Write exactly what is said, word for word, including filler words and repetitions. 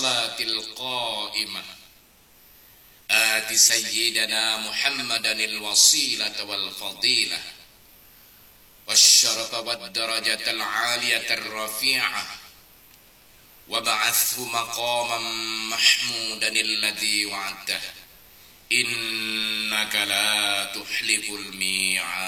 الصلاة القائمة آت سيدنا محمدا الوسيلة والفضيلة والشرف والدرجة العالية الرفيعة وابعثه مقاما محمودا الذي وعدته إنك لا تخلف الميعاد.